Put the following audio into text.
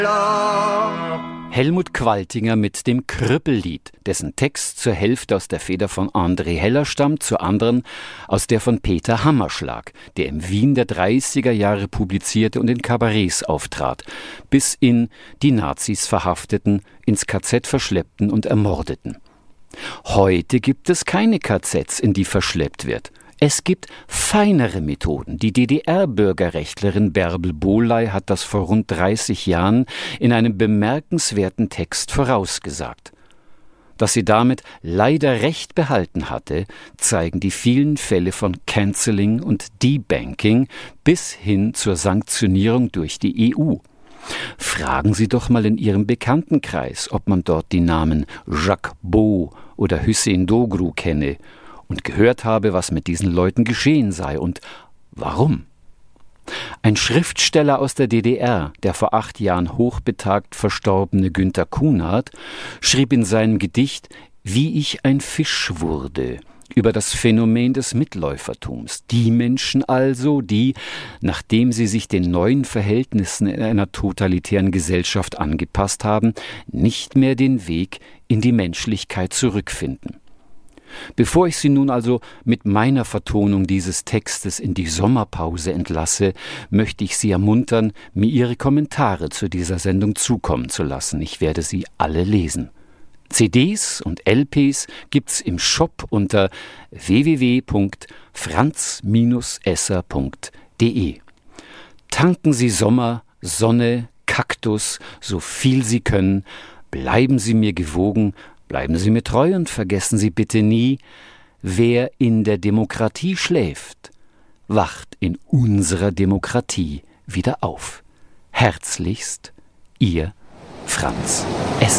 Helmut Qualtinger mit dem Krüppellied, dessen Text zur Hälfte aus der Feder von André Heller stammt, zur anderen aus der von Peter Hammerschlag, der im Wien der 30er Jahre publizierte und in Kabarets auftrat, bis in die Nazis verhafteten, ins KZ verschleppten und ermordeten. Heute gibt es keine KZs, in die verschleppt wird. Es gibt feinere Methoden. Die DDR-Bürgerrechtlerin Bärbel Bohley hat das vor rund 30 Jahren in einem bemerkenswerten Text vorausgesagt. Dass sie damit leider recht behalten hatte, zeigen die vielen Fälle von Canceling und Debanking bis hin zur Sanktionierung durch die EU. Fragen Sie doch mal in Ihrem Bekanntenkreis, ob man dort die Namen Jacques Beau oder Hüseyin Doğru kenne und gehört habe, was mit diesen Leuten geschehen sei und warum. Ein Schriftsteller aus der DDR, der vor 8 Jahren hochbetagt verstorbene Günter Kunert, schrieb in seinem Gedicht »Wie ich ein Fisch wurde« über das Phänomen des Mitläufertums. Die Menschen also, die, nachdem sie sich den neuen Verhältnissen in einer totalitären Gesellschaft angepasst haben, nicht mehr den Weg in die Menschlichkeit zurückfinden. Bevor ich Sie nun also mit meiner Vertonung dieses Textes in die Sommerpause entlasse, möchte ich Sie ermuntern, mir Ihre Kommentare zu dieser Sendung zukommen zu lassen. Ich werde sie alle lesen. CDs und LPs gibt's im Shop unter www.franz-esser.de. Tanken Sie Sommer, Sonne, Kaktus, so viel Sie können. Bleiben Sie mir gewogen, bleiben Sie mir treu und vergessen Sie bitte nie, wer in der Demokratie schläft, wacht in unserer Demokratie wieder auf. Herzlichst, Ihr Franz Esser.